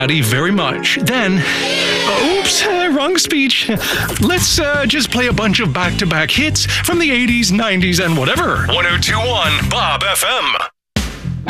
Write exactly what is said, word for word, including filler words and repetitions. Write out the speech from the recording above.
very much. Then, oops, uh, wrong speech. Let's uh, just play a bunch of back-to-back hits from the eighties, nineties, and whatever. one oh two point one Bob F M.